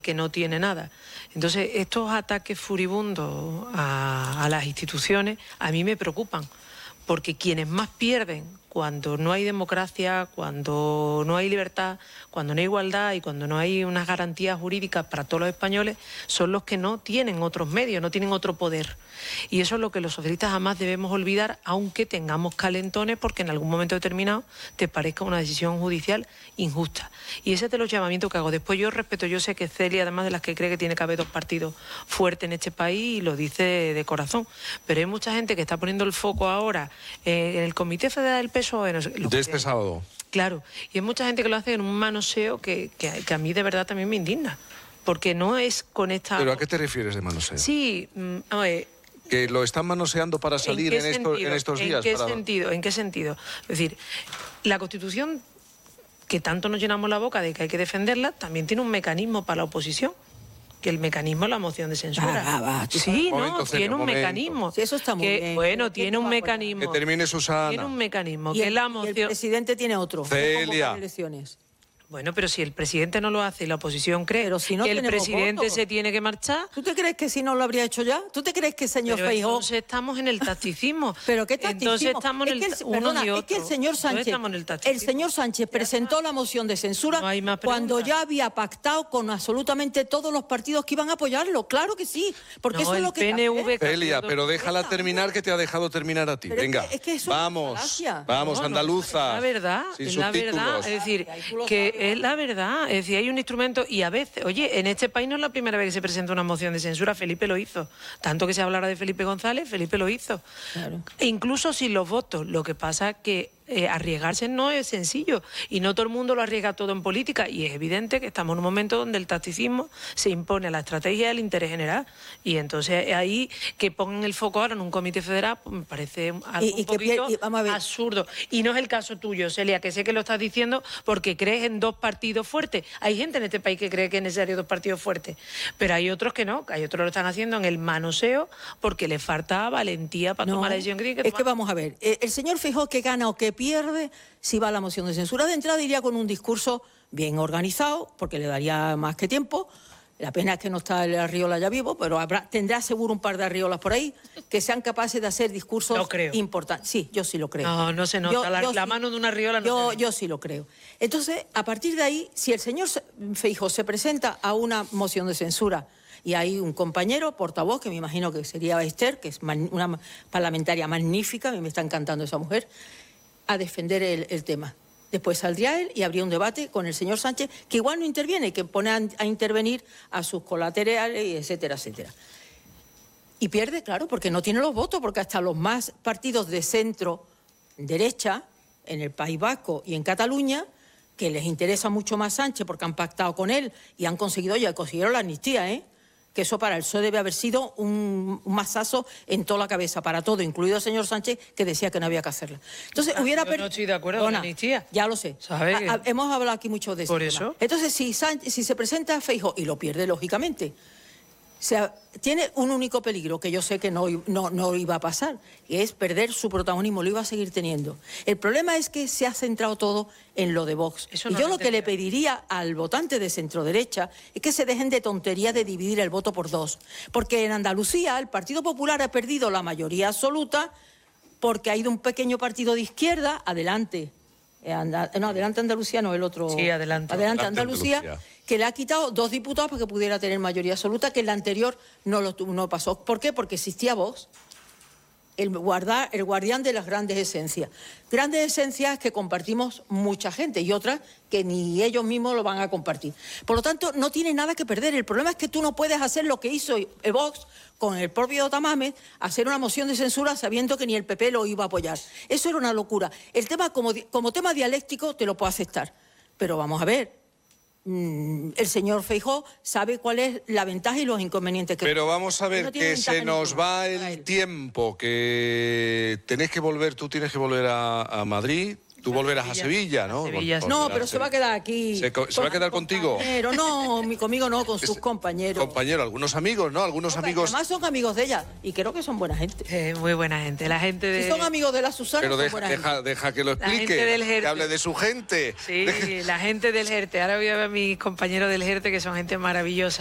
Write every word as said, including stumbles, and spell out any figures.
que no tiene nada. Entonces, estos ataques furibundos a, a las instituciones a mí me preocupan, porque quienes más pierden cuando no hay democracia, cuando no hay libertad, cuando no hay igualdad y cuando no hay unas garantías jurídicas para todos los españoles, son los que no tienen otros medios, no tienen otro poder. Y eso es lo que los socialistas jamás debemos olvidar, aunque tengamos calentones porque en algún momento determinado te parezca una decisión judicial injusta. Y ese es de los llamamientos que hago. Después yo respeto, yo sé que Celia, además de las que cree que tiene que haber dos partidos fuertes en este país, y lo dice de, de corazón. Pero hay mucha gente que está poniendo el foco ahora eh, en el Comité Federal del P S O E. No sé, de este que, sábado. Claro, y hay mucha gente que lo hace en un manoseo que, que, que a mí de verdad también me indigna. Porque no es con esta... ¿Pero a qué te refieres de manoseo? Sí, mm, a ver... ¿Que lo están manoseando para salir en, en, esto, en estos días? ¿En qué para... sentido? ¿En qué sentido? Es decir, la Constitución, que tanto nos llenamos la boca de que hay que defenderla, también tiene un mecanismo para la oposición, que el mecanismo es la moción de censura. Ah, va, va. Sí, un no, momento, tiene un momento. mecanismo. Sí, eso está muy que, bien. Bueno, tiene un mecanismo. Que termine Susana. Tiene un mecanismo, Y que el, es la y moción... el presidente tiene otro. Celia. Elecciones. Bueno, pero si el presidente no lo hace y la oposición cree Pero si no que el tenemos presidente votos. se tiene que marchar... ¿Tú te crees que si no lo habría hecho ya? ¿Tú te crees que el señor Pero Feijóo... entonces estamos en el tacticismo. ¿Pero qué tacticismo? Entonces estamos en el, es que el, unos perdona, y otros. es que el señor Sánchez, estamos en el tacticismo. el señor Sánchez presentó la moción de censura No hay más cuando preguntas. ya había pactado con absolutamente todos los partidos que iban a apoyarlo. Claro que sí, porque No, eso es el lo que... P N V... Celia, pero déjala terminar, que te ha dejado terminar a ti. Pero es Venga, que- es que eso es una vamos, falacia. vamos, No, no, andaluza. es la verdad, sin es la verdad. subtítulos. Es decir, Ay, tú lo que sabes. es la verdad. Es decir, hay un instrumento y a veces, oye, en este país no es la primera vez que se presenta una moción de censura. Felipe lo hizo. Tanto que se hablara de Felipe González, Felipe lo hizo. Claro. E incluso sin los votos. Lo que pasa es que eh, arriesgarse no es sencillo y no todo el mundo lo arriesga todo en política, y es evidente que estamos en un momento donde el tacticismo se impone a la estrategia del interés general, y entonces ahí que pongan el foco ahora en un comité federal pues me parece algo Y- y un que poquito pier- y vamos a ver. absurdo. Y no es el caso tuyo, Celia, que sé que lo estás diciendo porque crees en dos partidos fuertes. Hay gente en este país que cree que es necesario dos partidos fuertes, pero hay otros que no, que hay otros que lo están haciendo en el manoseo porque les falta valentía para No, tomar la decisión que tienen que es que tomar. vamos a ver, eh, el señor Feijóo que gana o que pierde si va a la moción de censura. De entrada iría con un discurso bien organizado, porque le daría más que tiempo. La pena es que no está el Arriola ya vivo, pero habrá, tendrá seguro un par de Arriolas por ahí que sean capaces de hacer discursos No creo. importantes. Sí, yo sí lo creo. No, no se nota. Yo- la yo la sí- mano de una riola no yo, se ve. yo sí lo creo. Entonces, a partir de ahí, si el señor Feijóo se presenta a una moción de censura y hay un compañero, portavoz, que me imagino que sería Esther, que es man- una parlamentaria magnífica, a mí me está encantando esa mujer, a defender el, el tema. Después saldría él y habría un debate con el señor Sánchez, que igual no interviene, que pone a, a intervenir a sus colaterales, etcétera, etcétera. Y pierde, claro, porque no tiene los votos, porque hasta los más partidos de centro derecha, en el País Vasco y en Cataluña, que les interesa mucho más Sánchez porque han pactado con él y han conseguido, ya consiguieron la amnistía, ¿eh? Que eso para el P S O E debe haber sido un, un mazazo en toda la cabeza, para todo, incluido el señor Sánchez, que decía que no había que hacerla. Entonces, Ah, hubiera... yo no estoy de acuerdo con la amnistía. Ya lo sé. ¿Sabe A- que- a- hemos hablado aquí mucho de eso. Por eso. Entonces, si, Sánchez, si se presenta Feijóo y lo pierde, lógicamente, o sea, tiene un único peligro que yo sé que no, no, no iba a pasar, que es perder su protagonismo, lo iba a seguir teniendo. El problema es que se ha centrado todo en lo de Vox. Eso y no yo lo lo que le entenderé. pediría al votante de centro-derecha es que se dejen de tontería de dividir el voto por dos. Porque en Andalucía el Partido Popular ha perdido la mayoría absoluta porque ha ido un pequeño partido de izquierda, adelante. Eh, anda- no, adelante Andalucía, no, el otro. Sí, adelante. Adelante Adelante Andalucía, Andalucía. que le ha quitado dos diputados para que pudiera tener mayoría absoluta, que en la anterior no lo tuvo, no pasó. ¿Por qué? Porque existía Vox, el, guarda, el guardián de las grandes esencias. Grandes esencias que compartimos mucha gente y otras que ni ellos mismos lo van a compartir. Por lo tanto, no tiene nada que perder. El problema es que tú no puedes hacer lo que hizo el Vox con el propio Tamames, hacer una moción de censura sabiendo que ni el P P lo iba a apoyar. Eso era una locura. El tema, como, como tema dialéctico, te lo puedo aceptar. Pero vamos a ver. El señor Feijóo sabe cuál es la ventaja y los inconvenientes que... Pero vamos a ver, No tiene que ventaja se nos ninguna va para el él. tiempo, que tenés que volver, tú tienes que volver a, a Madrid, Tú volverás a Sevilla, ¿no? A Sevilla, Vol no, pero se va a quedar aquí. ¿Se, se va a quedar contigo? Pero no, mi, conmigo no, con sus compañeros. Compañeros, algunos amigos, ¿no? Algunos no, amigos... Además son amigos de ella y creo que son buena gente. Eh, muy buena gente. La gente de... Si son amigos de la Susana, pero son deja, buena deja, gente. deja que lo explique, que hable de su gente. Sí, la gente del Jerte. Ahora voy a ver a mis compañeros del Jerte, que son gente maravillosa.